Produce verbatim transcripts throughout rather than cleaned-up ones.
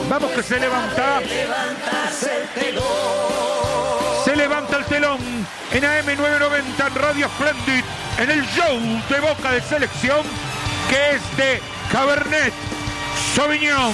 Vamos que se levanta. Se levanta el telón en A M novecientos noventa en Radio Splendid, en el show de Boca de Selección, que es de Cabernet Sauvignon.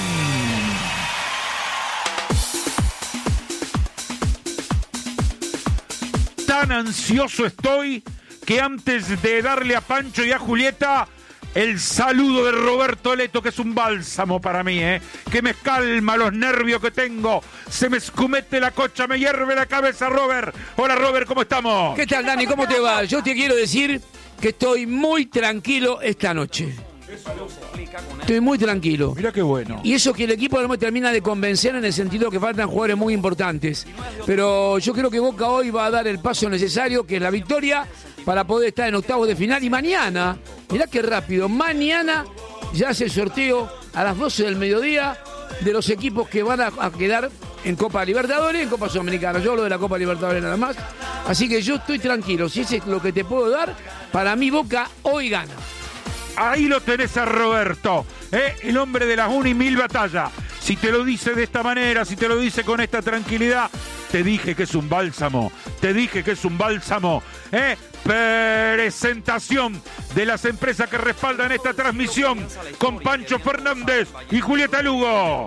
Tan ansioso estoy que antes de darle a Pancho y a Julieta el saludo de Roberto Leto, que es un bálsamo para mí, ¿eh? Que me calma los nervios que tengo. Se me escumete la cocha, me hierve la cabeza, Robert. Hola, Robert, ¿cómo estamos? ¿Qué tal, Dani? ¿Cómo te va? Yo te quiero decir que estoy muy tranquilo esta noche. Estoy muy tranquilo. Mira qué bueno. Y eso que el equipo no me termina de convencer en el sentido que faltan jugadores muy importantes. Pero yo creo que Boca hoy va a dar el paso necesario, que es la victoria, para poder estar en octavos de final. Y mañana, mirá qué rápido, mañana ya hace el sorteo a las doce del mediodía de los equipos que van a, a quedar en Copa Libertadores y en Copa Sudamericana. Yo hablo de la Copa Libertadores nada más. Así que yo estoy tranquilo. Si ese es lo que te puedo dar, para mí Boca hoy gana. Ahí lo tenés a Roberto, ¿eh? El hombre de las una y mil batallas. Si te lo dice de esta manera, si te lo dice con esta tranquilidad, te dije que es un bálsamo, te dije que es un bálsamo, ¿eh? Presentación de las empresas que respaldan esta transmisión con Pancho Fernández y Julieta Lugo.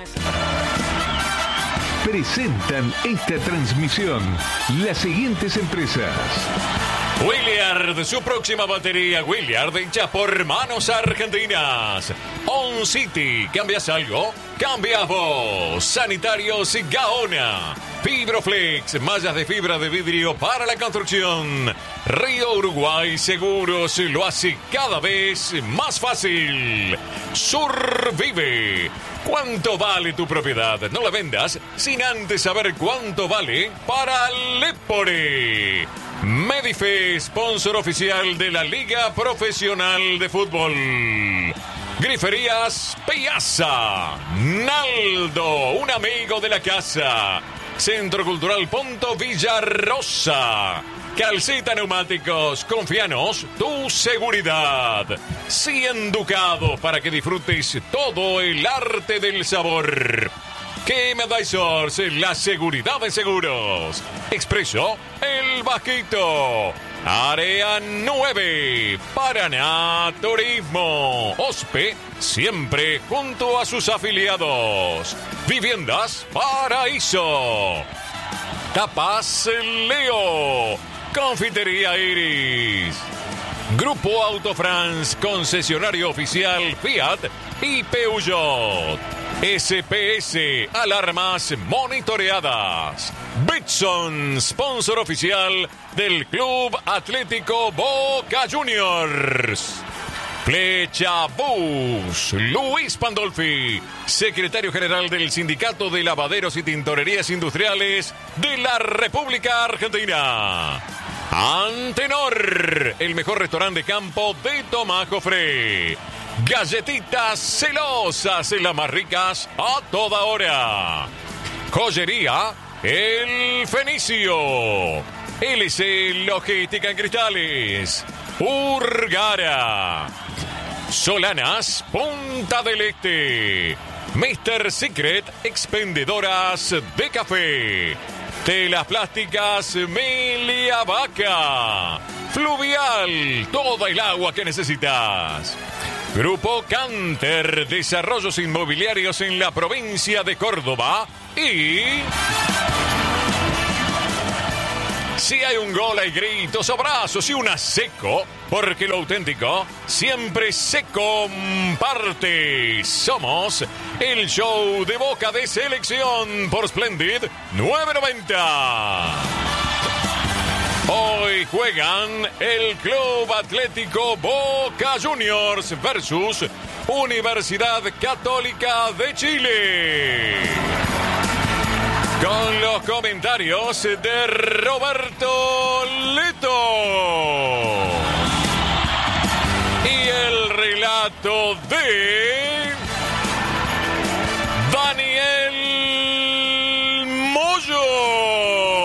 Presentan esta transmisión las siguientes empresas. Williard, su próxima batería Williard hecha por manos argentinas. On City, ¿cambias algo? Cambias vos. Sanitarios Gaona. Fibroflex, mallas de fibra de vidrio para la construcción. Río Uruguay Seguros lo hace cada vez más fácil. Survive. ¿Cuánto vale tu propiedad? No la vendas sin antes saber cuánto vale para Lepore. Medife, sponsor oficial de la Liga Profesional de Fútbol. Griferías Piazza. Naldo, un amigo de la casa. Centro Cultural Punto Villarosa. Calceta Neumáticos, confíanos tu seguridad. cien ducados para que disfrutes todo el arte del sabor. Kema Dysors, la seguridad de seguros. Expreso, El Vasquito. Área nueve, Paraná Turismo. Ospe, siempre junto a sus afiliados. Viviendas Paraíso. Tapas Leo. Confitería Iris. Grupo Autofrance, concesionario oficial Fiat y Peugeot. S P S, alarmas monitoreadas. Bitson, sponsor oficial del Club Atlético Boca Juniors. Flecha Bus, Luis Pandolfi, secretario general del Sindicato de Lavaderos y Tintorerías Industriales de la República Argentina. Antenor, el mejor restaurante de campo de Tomás Jofré. Galletitas celosas, las más ricas a toda hora. Joyería El Fenicio. L C Logística en Cristales. Urgara. Solanas Punta del Este. mister Secret, expendedoras de café. Telas plásticas Melia Vaca. Fluvial, toda el agua que necesitas. Grupo Canter, desarrollos inmobiliarios en la provincia de Córdoba. Y si hay un gol hay gritos, abrazos y una seco, porque lo auténtico siempre se comparte. Somos el show de Boca de Selección por Splendid nueve noventa. Hoy juegan el Club Atlético Boca Juniors versus Universidad Católica de Chile. Con los comentarios de Roberto Leto. Y el relato de Daniel Moyo.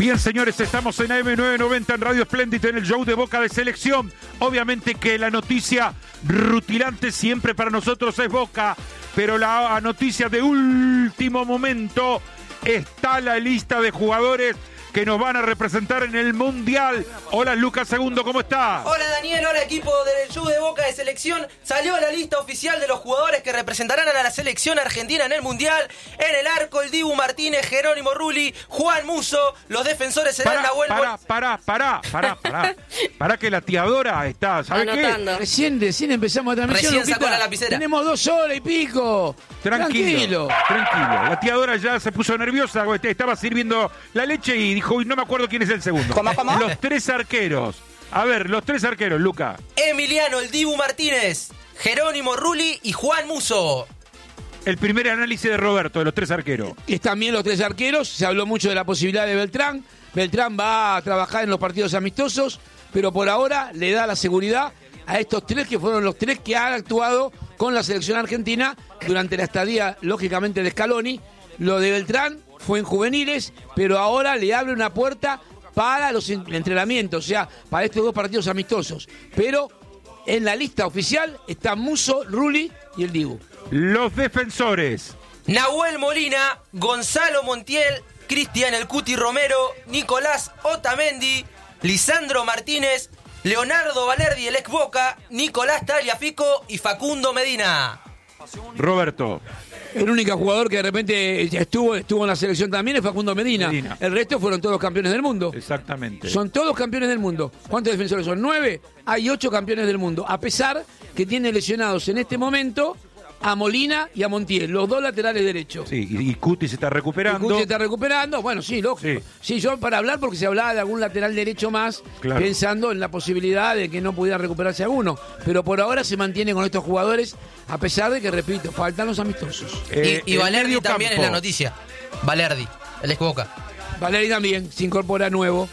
Bien, señores, estamos en A M novecientos noventa en Radio Splendid en el show de Boca de Selección. Obviamente que la noticia rutilante siempre para nosotros es Boca, pero la noticia de último momento está la lista de jugadores que nos van a representar en el Mundial. Hola, Lucas Segundo, ¿cómo está? Hola, Daniel, hola, equipo del show de Boca de Selección. Salió la lista oficial de los jugadores que representarán a la selección argentina en el Mundial. En el arco, el Dibu Martínez, Jerónimo Rulli, Juan Musso. Los defensores serán Pará, Nahuel... pará, pará, pará, pará, pará. Pará que la tiadora está, ¿sabes qué? Anotando. Recién, recién empezamos la transmisión. Recién sacó Luquita. la lapicera. Tenemos dos horas y pico. Tranquilo, Tranquilo. tranquilo. La tiadora ya se puso nerviosa, estaba sirviendo la leche y dijo, uy, no me acuerdo quién es el segundo. ¿Cómo, cómo? Los tres arqueros. A ver, los tres arqueros, Luca. Emiliano, el Dibu Martínez, Jerónimo Rulli y Juan Musso. El primer análisis de Roberto, de los tres arqueros. Están bien los tres arqueros. Se habló mucho de la posibilidad de Beltrán. Beltrán va a trabajar en los partidos amistosos, pero por ahora le da la seguridad a estos tres que fueron los tres que han actuado con la selección argentina durante la estadía, lógicamente, de Scaloni. Lo de Beltrán fue en juveniles, pero ahora le abre una puerta para los entrenamientos, o sea, para estos dos partidos amistosos. Pero en la lista oficial están Musso, Rulli y el Dibu. Los defensores. Nahuel Molina, Gonzalo Montiel, Cristian El Cuti Romero, Nicolás Otamendi, Lisandro Martínez, Leonardo Valerdi, el ex Boca, Nicolás Tagliafico y Facundo Medina. Roberto. El único jugador que de repente estuvo estuvo en la selección también es Facundo Medina. Medina. El resto fueron todos campeones del mundo. Exactamente. Son todos campeones del mundo. ¿Cuántos defensores son? ¿Nueve? Hay ocho campeones del mundo. A pesar que tiene lesionados en este momento a Molina y a Montiel, los dos laterales derechos. Sí, y, y Cuti se está recuperando. Cuti se está recuperando. Bueno, sí, lógico. Sí. sí, yo para hablar porque se hablaba de algún lateral derecho más, claro, pensando en la posibilidad de que no pudiera recuperarse alguno. Pero por ahora se mantiene con estos jugadores, a pesar de que, repito, faltan los amistosos. Eh, y y el Valerdi medio también campo. es la noticia. Valerdi, el ex Boca. Valeri también se incorpora nuevo.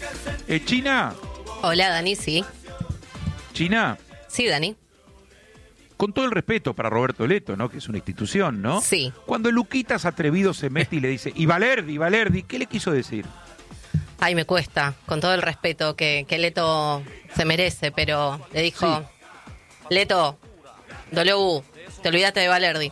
Eh, China, Hola, Dani, sí. China, Sí, Dani. con todo el respeto para Roberto Leto, ¿no? Que es una institución, ¿no? Sí. Cuando Luquitas atrevido se mete y le dice, y Valerdi, Valerdi, ¿qué le quiso decir? Ay, me cuesta, con todo el respeto que, que Leto se merece, pero le dijo, Leto, W, te olvidaste de Valerdi.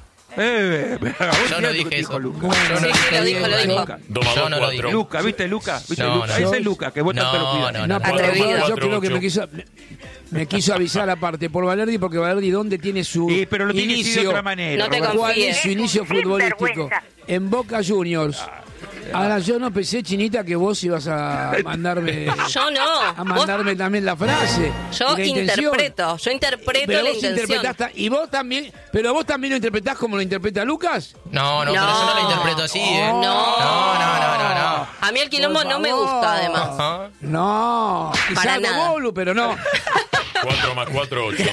Eh, Yo no dije eso. Luca. Yo no Sí, dije lo dijo, lo dijo. Luca. Doma Yo dos no lo cuatro. digo. Luca, ¿viste Luca? ¿Viste No, Luca? no. Ese es Luca, que vos No, tanto lo cuidás. no, No, pero Atrevido. yo cuatro, creo que ocho. me quiso, me, me quiso avisar aparte por Valerdi, porque Valerdi, ¿dónde tiene su Sí, pero lo tiene que decir de inicio? otra manera. No te Roberto. ¿Cuál confíes. es su inicio futbolístico? En Boca Juniors. Ahora, yo no pensé, Chinita, que vos ibas a mandarme Yo no. a Vos- mandarme también la frase. yo y la intención. interpreto, yo interpreto Pero la vos intención. interpretaste, y vos también, pero vos también lo interpretás como lo interpreta Lucas. No, no, No. pero yo no lo interpreto así, ¿eh? No. No, no, no, no, no. A mí el quilombo Por no me favor. gusta, además. Ajá. No, quizás Para algo nada. bolu, pero no. cuatro más cuatro, ocho.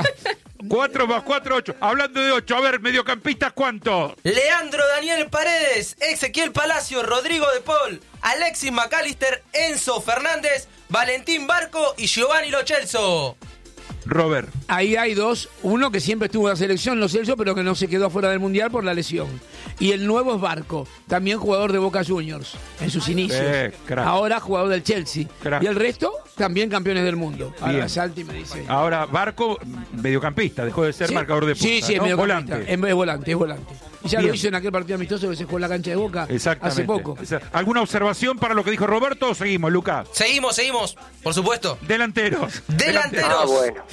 cuatro más cuatro, ocho. Hablando de ocho, a ver, mediocampistas, ¿cuánto? Leandro Daniel Paredes, Ezequiel Palacio, Rodrigo de Paul, Alexis McAllister, Enzo Fernández, Valentín Barco y Giovanni Lo Celso. Robert. Ahí hay dos, uno que siempre estuvo en la selección, Lo Celso, pero que no se quedó fuera del Mundial por la lesión. Y el nuevo es Barco, también jugador de Boca Juniors en sus inicios. Eh, crack. Ahora jugador del Chelsea. Crack. Y el resto, también campeones del mundo. Ahora Bien. Salti me dice. Ahora, Barco, mediocampista, dejó de ser Sí, marcador de punta. Sí, sí, es ¿no? mediocampista. Volante. Es, es volante, es volante. Y ya Bien. lo hizo en aquel partido amistoso que se jugó en la cancha de Boca Exactamente. hace poco. O sea, ¿alguna observación para lo que dijo Roberto o seguimos, Lucas? Seguimos, seguimos, por supuesto. Delanteros. Delanteros. Ah, bueno.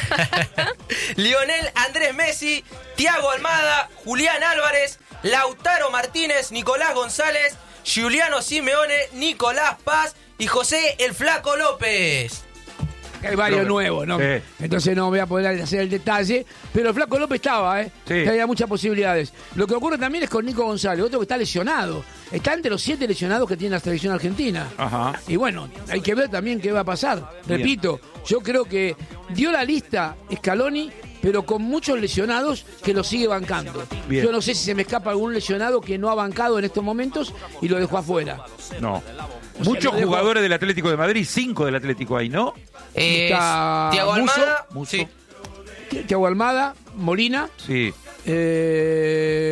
Lionel Andrés Messi, Thiago Almada, Julián Álvarez, Lautaro Martínez, Nicolás González, Giuliano Simeone, Nicolás Paz y José el Flaco López. Hay varios Robert. nuevos, ¿no? Sí. Entonces no voy a poder hacer el detalle. Pero el Flaco López estaba, ¿eh? Sí. Que había muchas posibilidades. Lo que ocurre también es con Nico González, otro que está lesionado. Está entre los siete lesionados que tiene la selección argentina. Ajá. Y bueno, hay que ver también qué va a pasar. Bien. Repito, yo creo que dio la lista Scaloni, pero con muchos lesionados que lo sigue bancando. Bien. Yo no sé si se me escapa algún lesionado que no ha bancado en estos momentos y lo dejó afuera. No. O sea, Muchos lo dejo- jugadores del Atlético de Madrid, cinco del Atlético ahí, ¿no? Eh, Está Thiago Musso, Almada, Musso. sí. Thiago Almada, Molina, Sí. eh,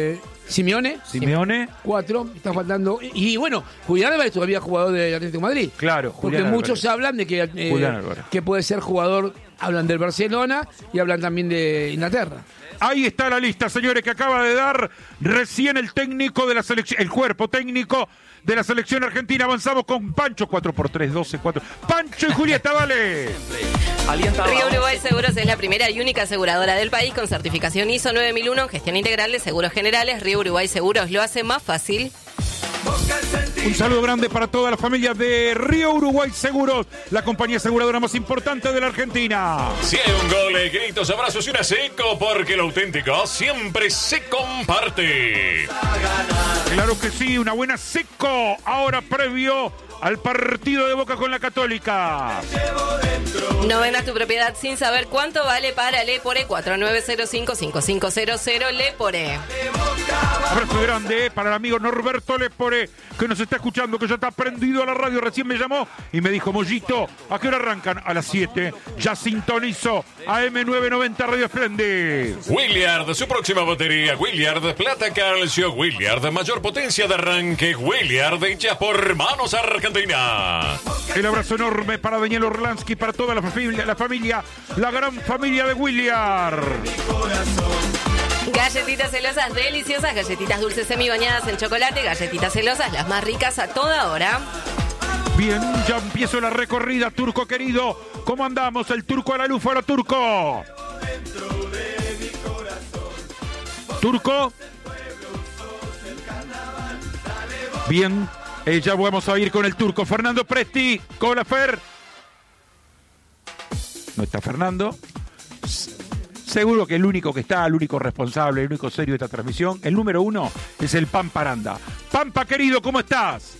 Simeone. Simeone. Cuatro. Está faltando. Y bueno, Julián Álvarez todavía jugador de Atlético de Madrid. Claro, Porque Julián muchos Álvarez. hablan de que, eh, Julián Álvarez. que puede ser jugador. Hablan del Barcelona y hablan también de Inglaterra. Ahí está la lista, señores, que acaba de dar recién el técnico de la selección, el cuerpo técnico de la selección argentina. Avanzamos con Pancho, cuatro por tres, doce, cuatro. Pancho y Julieta, dale. Río Uruguay Seguros es la primera y única aseguradora del país con certificación I S O nueve mil uno en gestión integral de seguros generales. Río Uruguay Seguros lo hace más fácil. Un saludo grande para toda la familia de Río Uruguay Seguros, la compañía aseguradora más importante de la Argentina. Si hay un gol, eh, gritos, abrazos y una seco, porque lo auténtico siempre se comparte. Claro que sí, una buena seco. Ahora previo al partido de Boca con la Católica. No vendas tu propiedad sin saber cuánto vale para Lepore. Cuatro nueve cero cinco, cinco cinco cero cero Lepore. Abrazo grande eh, para el amigo Norberto Lepore, que nos está escuchando, que ya está prendido a la radio. Recién me llamó y me dijo, Mollito, ¿a qué hora arrancan? A las siete. Ya sintonizo A M novecientos noventa Radio Splendid. Williard, su próxima batería. Williard, plata calcio. Williard, mayor potencia de arranque. Williard, hecha por manos argentinas. El abrazo enorme para Daniel Orlansky, para toda la familia, la familia, la gran familia de Williard. Galletitas celosas deliciosas, galletitas dulces semibañadas en chocolate, galletitas celosas, las más ricas a toda hora. Bien, ya empiezo la recorrida, Turco querido. ¿Cómo andamos? El Turco a la luz, fuera Turco. Turco. Bien, eh, ya vamos a ir con el Turco. Fernando Presti, hola Fer. No está Fernando. Seguro que el único que está, el único responsable, el único serio de esta transmisión, el número uno, es el Pampa Aranda. Pampa, querido, ¿cómo estás?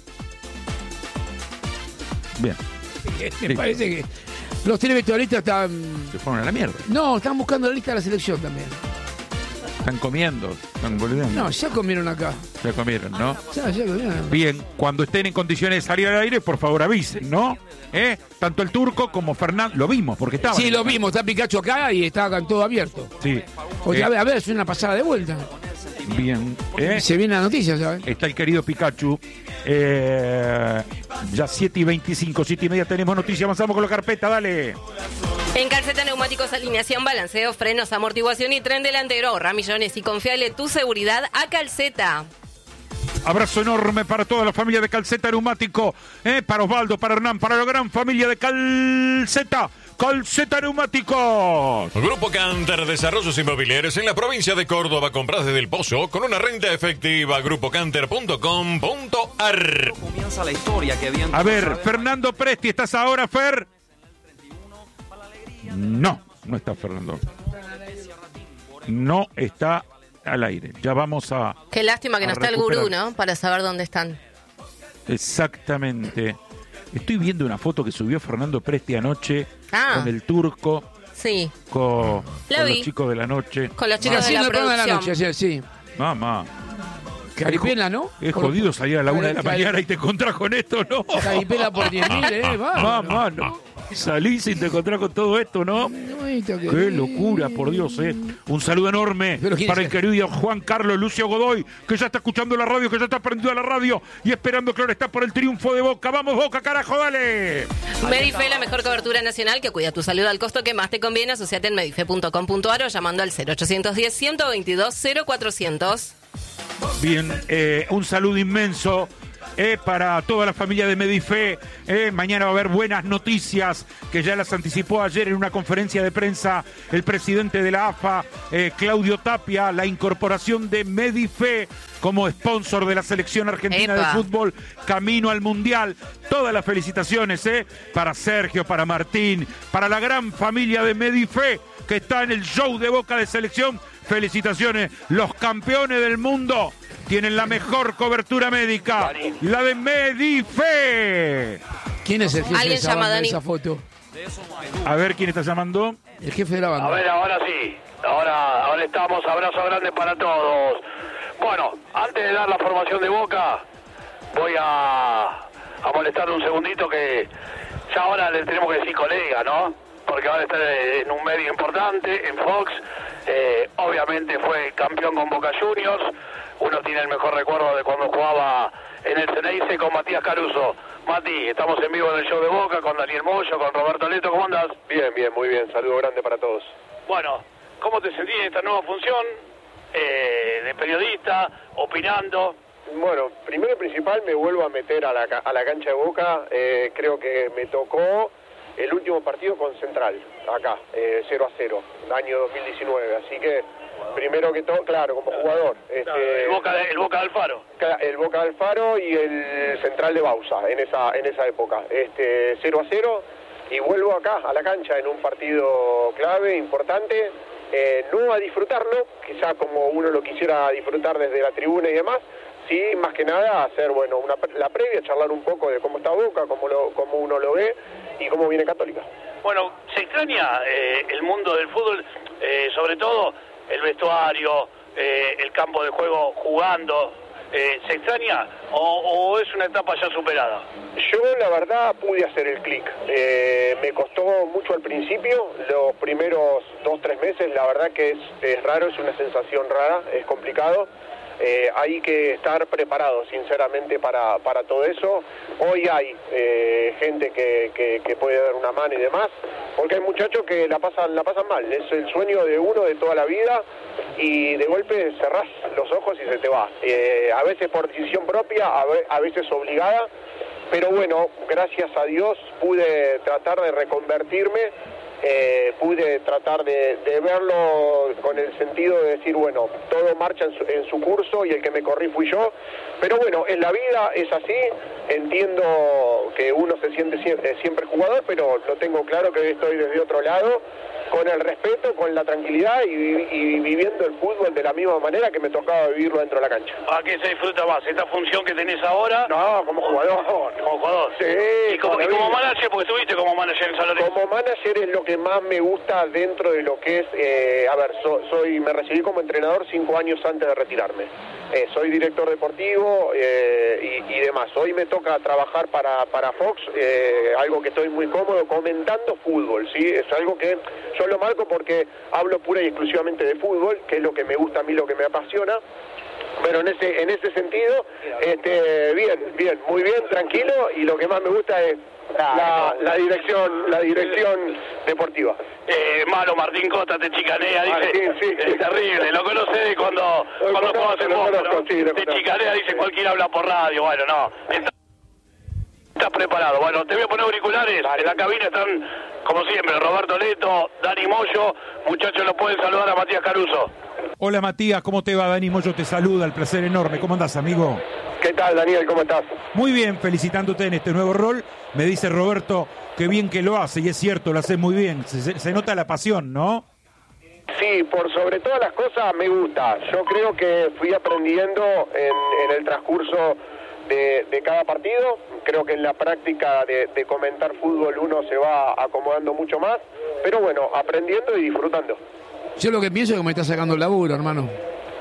Bien. Me parece que los televisualistas están... Se fueron a la mierda. No, están buscando la lista de la selección también. Están comiendo, están volviendo. No, ya comieron acá. Ya comieron, ¿no? Ya, ya comieron. Bien, cuando estén en condiciones de salir al aire, por favor avisen, ¿no? ¿Eh? Tanto el Turco como Fernando, lo vimos, porque estaban. Sí, lo vimos, está Pikachu acá y está acá todo abierto. Sí. Oye, Eh, a ver, a ver, es una pasada de vuelta. Bien, ¿eh? Se viene la noticia, ¿sabes? Está el querido Pikachu. Eh, ya siete y veinticinco, siete y media tenemos noticias. Avanzamos con la carpeta, dale. En Calceta Neumáticos, alineación, balanceo, frenos, amortiguación y tren delantero. Ahorra millones y confiale tu seguridad a Calceta. Abrazo enorme para toda la familia de Calceta Neumático, ¿eh? Para Osvaldo, para Hernán, para la gran familia de Calceta. Calceta Neumáticos. Grupo Canter, desarrollos inmobiliarios en la provincia de Córdoba. Compras desde El Pozo con una renta efectiva. grupo canter punto com punto a r. Comienza la historia que bien. A ver, Fernando Presti, ¿estás ahora, Fer? No, no está Fernando. No está al aire. Ya vamos a... Qué lástima que no a está el recuperar. gurú, ¿no? Para saber dónde están. Exactamente. Estoy viendo una foto que subió Fernando Presti anoche Ah. con el Turco, Sí, con, La con vi. los chicos de la noche. con los chicos de Haciendo la el programa de la producción. noche ayer, sí. Mamá, Caripela, ¿no? es jodido salir a la una de la Cari- mañana y te encontrás con esto, ¿no? Caripela por diez mil, ¿eh? Va. Mamá, no. Salís y te encontrás con todo esto, ¿no? Qué locura, por Dios, ¿eh? Un saludo enorme Pero ¿quién para es? el querido Juan Carlos Lucio Godoy, que ya está escuchando la radio, que ya está prendido a la radio y esperando, claro, está por el triunfo de Boca. ¡Vamos, Boca, carajo, dale! Medife, la mejor cobertura nacional que cuida tu salud al costo que más te conviene. Asociate en medife punto com punto a r o llamando al cero ochocientos diez, ciento veintidós, cero cuatrocientos. Bien, eh, un saludo inmenso eh, para toda la familia de Medife. Eh, mañana va a haber buenas noticias que ya las anticipó ayer en una conferencia de prensa el presidente de la A F A, eh, Claudio Tapia, la incorporación de Medife como sponsor de la selección argentina Epa. de fútbol camino al Mundial. Todas las felicitaciones eh, para Sergio, para Martín, para la gran familia de Medife que está en el show de Boca de selección. Felicitaciones, los campeones del mundo tienen la mejor cobertura médica, la de Medife. ¿Quién es el jefe de Alguien esa, llama, banda, de Dani. esa foto? A ver quién está llamando. El jefe de la A banda. ver, ahora sí. Ahora, ahora estamos. Abrazo grande para todos. Bueno, antes de dar la formación de Boca, voy a, a molestar un segundito que ya ahora le tenemos que decir colega, ¿no? Porque ahora está en un medio importante, en Fox. Eh, obviamente fue campeón con Boca Juniors. uno tiene el mejor recuerdo de cuando jugaba en el Ceneice con Matías Caruso. Mati, estamos en vivo en el show de Boca con Daniel Moyo, con Roberto Leto, ¿cómo andás? Bien, bien, muy bien, saludo grande para todos. Bueno, ¿cómo te sentís en esta nueva función eh, de periodista, opinando? Bueno, primero y principal me vuelvo a meter a la, a la cancha de Boca, eh, creo que me tocó el último partido con Central, acá, eh, cero a cero, año dos mil diecinueve, así que primero que todo, claro, como jugador. Este, el, Boca de, el Boca de Alfaro. El Boca de Alfaro y el Central de Bausa en esa en esa época. Este, cero a cero y vuelvo acá a la cancha en un partido clave, importante, eh, no a disfrutarlo, quizá como uno lo quisiera disfrutar desde la tribuna y demás, sí, más que nada hacer, bueno, una, la previa, charlar un poco de cómo está Boca, cómo, lo, cómo uno lo ve y cómo viene Católica. Bueno, ¿se extraña eh, el mundo del fútbol, eh, sobre todo el vestuario, eh, el campo de juego jugando? Eh, ¿Se extraña o, o es una etapa ya superada? Yo la verdad pude hacer el clic. Eh, me costó mucho al principio, los primeros dos, tres meses, la verdad que es, es raro, es una sensación rara, es complicado. Eh, hay que estar preparado, sinceramente, para, para todo eso. Hoy hay eh, gente que, que, que puede dar una mano y demás, porque hay muchachos que la pasan, la pasan mal. Es el sueño de uno de toda la vida y de golpe cerrás los ojos y se te va. Eh, a veces por decisión propia, a, ve, a veces obligada, pero bueno, gracias a Dios pude tratar de reconvertirme. Eh, pude tratar de, de verlo con el sentido de decir, bueno, todo marcha en su, en su curso y el que me corrí fui yo, pero bueno, en la vida es así, entiendo que uno se siente siempre, siempre jugador, pero lo tengo claro que estoy desde otro lado, con el respeto, con la tranquilidad y, y viviendo el fútbol de la misma manera que me tocaba vivirlo dentro de la cancha. ¿A qué se disfruta más? ¿Esta función que tenés ahora? No, como jugador. Como jugador. Sí. ¿Y como, y como manager? Porque estuviste como manager en San Lorenzo. Como manager es lo que más me gusta dentro de lo que es, eh, a ver, so, soy me recibí como entrenador cinco años antes de retirarme. Eh, soy director deportivo eh, y, y demás. Hoy me toca trabajar para, para Fox, eh, algo que estoy muy cómodo, comentando fútbol, ¿sí? Es algo que yo lo marco porque hablo pura y exclusivamente de fútbol, que es lo que me gusta a mí, lo que me apasiona. Pero en ese en ese sentido, este, bien, bien, muy bien, tranquilo, y lo que más me gusta es la, la dirección la dirección deportiva. Eh, malo, Martín Costa te chicanea, dice, Martín, sí, es sí. terrible, lo conoce de cuando, cuando jugabas en Boca, ¿no? Sí, te chicanea, dice, cualquiera habla por radio, bueno, no, está, estás preparado. Bueno, te voy a poner auriculares, en la cabina están, como siempre, Roberto Leto, Dani Moyo, muchachos, lo pueden saludar a Matías Caruso. Hola Matías, ¿cómo te va? Dani Moyo te saluda, el placer enorme. ¿Cómo andás, amigo? ¿Qué tal, Daniel? ¿Cómo estás? Muy bien, felicitándote en este nuevo rol. Me dice Roberto, qué bien que lo hace, y es cierto, lo hace muy bien. Se, se nota la pasión, ¿no? Sí, por sobre todas las cosas me gusta. Yo creo que fui aprendiendo en, en el transcurso de, de cada partido. Creo que en la práctica de, de comentar fútbol uno se va acomodando mucho más. Pero bueno, aprendiendo y disfrutando. Yo lo que pienso es que me está sacando el laburo, hermano.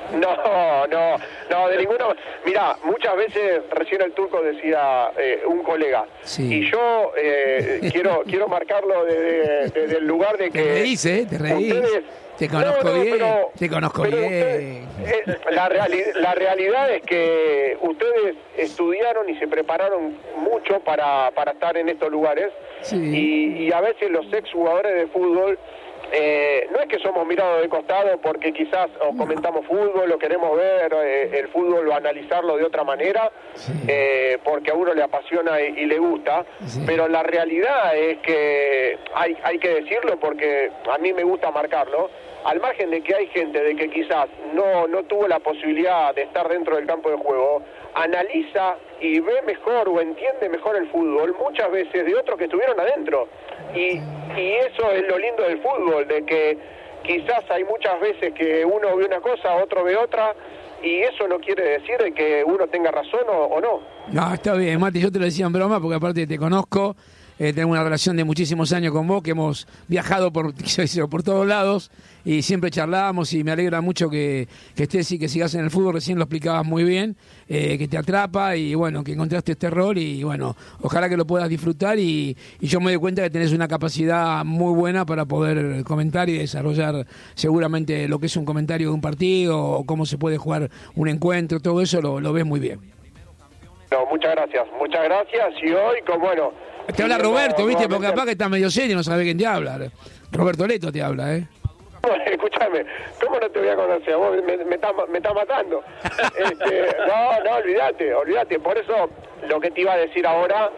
No, no, no, de ninguna. Mirá, muchas veces, recién el Turco decía eh, un colega, sí. Y yo eh, quiero quiero marcarlo desde, desde el lugar de que... Te reís, ¿eh? Te reís. Ustedes, te conozco no, no, bien, pero, te conozco pero bien. Usted, eh, la, reali la realidad es que ustedes estudiaron y se prepararon mucho para, para estar en estos lugares, sí. y, y a veces los exjugadores de fútbol... Eh, no es que somos mirados de costado porque quizás o comentamos fútbol o queremos ver eh, el fútbol o analizarlo de otra manera, sí. eh, porque a uno le apasiona y, y le gusta, sí. Pero la realidad es que hay, hay que decirlo porque a mí me gusta marcarlo, al margen de que hay gente de que quizás no, no tuvo la posibilidad de estar dentro del campo de juego, analiza y ve mejor o entiende mejor el fútbol muchas veces de otros que estuvieron adentro. Y, y eso es lo lindo del fútbol, de que quizás hay muchas veces que uno ve una cosa, otro ve otra, y eso no quiere decir de que uno tenga razón o, o no. No, está bien, Mati, yo te lo decía en broma porque aparte te conozco eh, tenemos una relación de muchísimos años con vos, que hemos viajado por, por todos lados y siempre charlábamos, y me alegra mucho que, que estés y que sigas en el fútbol. Recién lo explicabas muy bien, eh, que te atrapa y bueno, que encontraste este rol, y bueno, ojalá que lo puedas disfrutar, y, y yo me doy cuenta que tenés una capacidad muy buena para poder comentar y desarrollar seguramente lo que es un comentario de un partido o cómo se puede jugar un encuentro, todo eso lo, lo ves muy bien. No, muchas gracias, muchas gracias. Y hoy, como bueno... Te habla Roberto, ¿viste? Porque capaz que está medio serio y no sabe quién te habla. Roberto Leto te habla, ¿eh? Escúchame, ¿cómo no te voy a conocer? Vos me, me, estás, me estás matando. Este, no, no, olvídate, olvídate. Por eso, lo que te iba a decir ahora,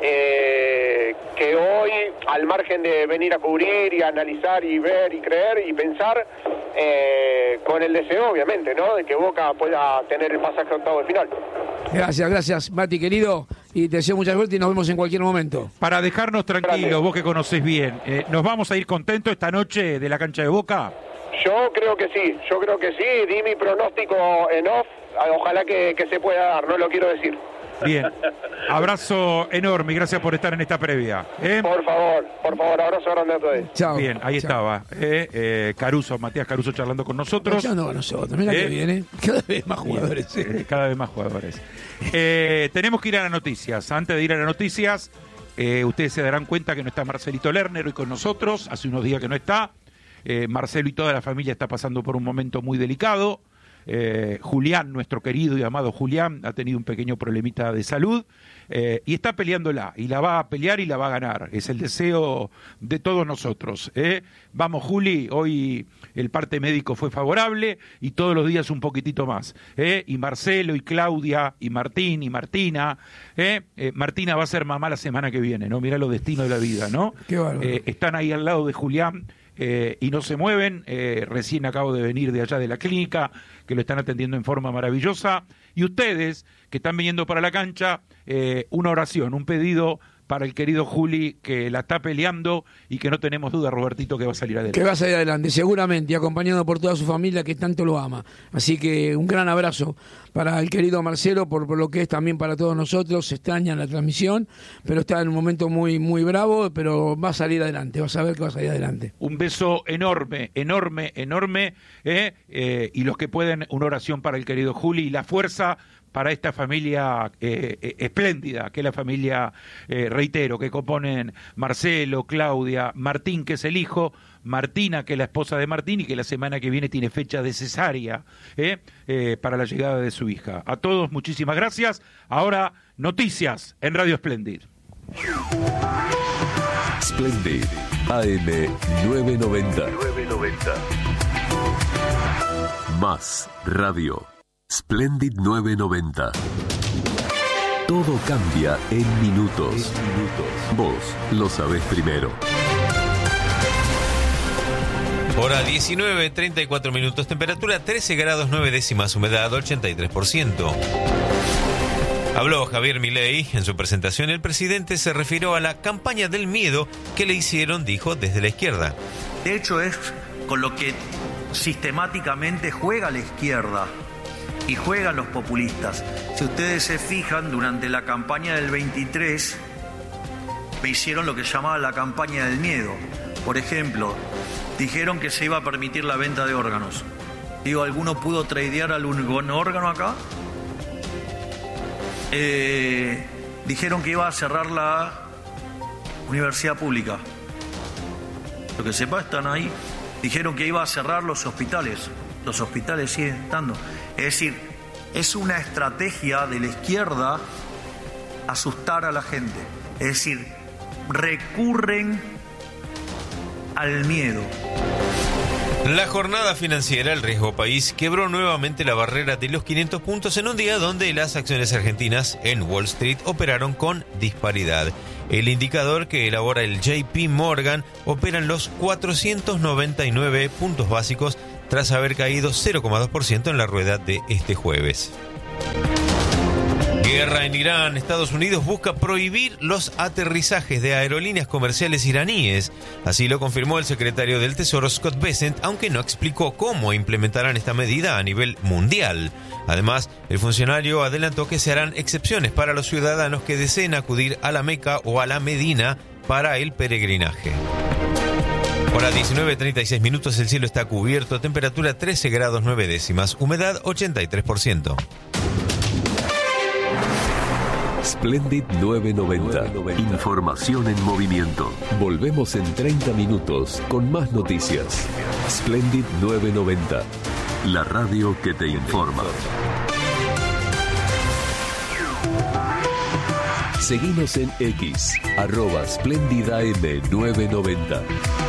eh, que hoy, al margen de venir a cubrir y analizar y ver y creer y pensar, eh, con el deseo, obviamente, ¿no?, de que Boca pueda tener el pasaje a octavo de final. Gracias, gracias, Mati, querido, y te deseo mucha suerte y nos vemos en cualquier momento. Para dejarnos tranquilos, vos que conocés bien, eh, ¿nos vamos a ir contentos esta noche de la cancha de Boca? Yo creo que sí, yo creo que sí. Di mi pronóstico en off, ojalá que, que se pueda dar, no lo quiero decir. Bien, abrazo enorme y gracias por estar en esta previa. ¿eh? Por favor, por favor, abrazo grande a todos. Chao. Bien, ahí Chao. estaba eh, eh, Caruso, Matías Caruso charlando con nosotros. Escuchando con nosotros, mira ¿Eh? que viene, cada vez más jugadores. Bien, ¿eh? eh, cada vez más jugadores. Eh, tenemos que ir a las noticias. Antes de ir a las noticias, eh, ustedes se darán cuenta que no está Marcelito Lerner hoy con nosotros. Hace unos días que no está. Eh, Marcelo y toda la familia está pasando por un momento muy delicado. Eh, Julián, nuestro querido y amado Julián, ha tenido un pequeño problemita de salud eh, y está peleándola, y la va a pelear y la va a ganar. Es el deseo de todos nosotros. ¿eh? Vamos, Juli, hoy el parte médico fue favorable y todos los días un poquitito más. ¿eh? Y Marcelo y Claudia y Martín y Martina. ¿eh? Eh, Martina va a ser mamá la semana que viene, ¿no? Mirá los destinos de la vida, ¿no? Qué bárbaro. Eh, están ahí al lado de Julián. Eh, y no se mueven. eh, recién acabo de venir de allá de la clínica, que lo están atendiendo en forma maravillosa, y ustedes que están viniendo para la cancha, eh, una oración, un pedido para el querido Juli, que la está peleando y que no tenemos duda, Robertito, que va a salir adelante. Que va a salir adelante, seguramente, y acompañado por toda su familia que tanto lo ama. Así que un gran abrazo para el querido Marcelo, por, por lo que es también para todos nosotros. Se extraña la transmisión, pero está en un momento muy, muy bravo, pero va a salir adelante, vas a ver que va a salir adelante. Un beso enorme, enorme, enorme, eh, eh, y los que pueden, una oración para el querido Juli y la fuerza para esta familia eh, eh, espléndida, que es la familia, eh, reitero, que componen Marcelo, Claudia, Martín, que es el hijo, Martina, que es la esposa de Martín y que la semana que viene tiene fecha de cesárea eh, eh, para la llegada de su hija. A todos, muchísimas gracias. Ahora, noticias en Radio Splendid. Splendid, A M novecientos noventa. Más radio. Splendid novecientos noventa. Todo cambia en minutos. Vos lo sabés primero. Hora diecinueve, treinta y cuatro minutos, temperatura trece grados nueve décimas, humedad ochenta y tres por ciento. Habló Javier Milei en su presentación. El presidente se refirió a la campaña del miedo que le hicieron, dijo, desde la izquierda. De hecho, es con lo que sistemáticamente juega la izquierda y juegan los populistas. Si ustedes se fijan, durante la campaña del veintitrés me hicieron lo que llamaba la campaña del miedo. Por ejemplo, dijeron que se iba a permitir la venta de órganos. Digo, ¿alguno pudo tradear algún órgano acá? Eh, dijeron que iba a cerrar la universidad pública. Lo que sepa, están ahí. Dijeron que iba a cerrar los hospitales. Los hospitales siguen estando. Es decir, es una estrategia de la izquierda asustar a la gente. Es decir, recurren al miedo. La jornada financiera, el riesgo país, quebró nuevamente la barrera de los quinientos puntos en un día donde las acciones argentinas en Wall Street operaron con disparidad. El indicador que elabora el J P Morgan opera en los cuatrocientos noventa y nueve puntos básicos tras haber caído cero coma dos por ciento en la rueda de este jueves. Guerra en Irán. Estados Unidos busca prohibir los aterrizajes de aerolíneas comerciales iraníes. Así lo confirmó el secretario del Tesoro Scott Bessent, aunque no explicó cómo implementarán esta medida a nivel mundial. Además, el funcionario adelantó que se harán excepciones para los ciudadanos que deseen acudir a la Meca o a la Medina para el peregrinaje. Hora diecinueve treinta y seis minutos, el cielo está cubierto, temperatura trece grados nueve décimas, humedad ochenta y tres por ciento. Splendid novecientos noventa. Información en movimiento. Volvemos en treinta minutos con más noticias. Splendid novecientos noventa. La radio que te informa. Seguinos en X, arroba Splendid A M novecientos noventa.